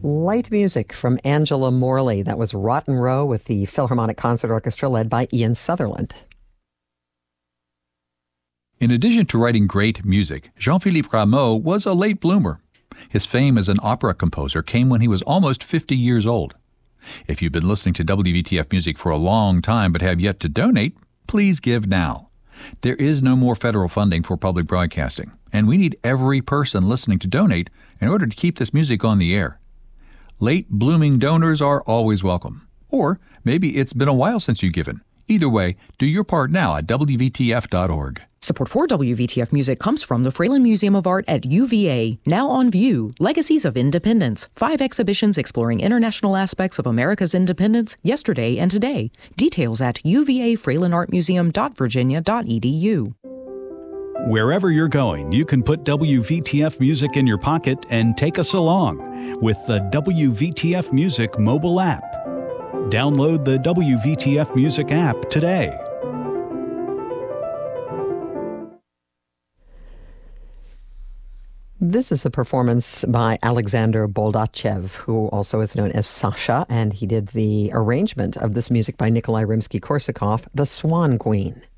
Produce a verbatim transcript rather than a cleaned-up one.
Light music from Angela Morley. That was Rotten Row with the Philharmonic Concert Orchestra led by Ian Sutherland. In addition to writing great music, Jean-Philippe Rameau was a late bloomer. His fame as an opera composer came when he was almost fifty years old. If you've been listening to W V T F Music for a long time but have yet to donate, please give now. There is no more federal funding for public broadcasting, and we need every person listening to donate in order to keep this music on the air. Late blooming donors are always welcome. Or maybe it's been a while since you've given. Either way, do your part now at W V T F dot org. Support for W V T F Music comes from the Fralin Museum of Art at U V A. Now on view, Legacies of Independence. Five exhibitions exploring international aspects of America's independence, yesterday and today. Details at U V A fralin art museum dot virginia dot e d u. Wherever you're going, you can put W V T F Music in your pocket and take us along with the W V T F Music mobile app. Download the W V T F Music app today. This is a performance by Alexander Boldachev, who also is known as Sasha, and he did the arrangement of this music by Nikolai Rimsky-Korsakov, The Swan Queen.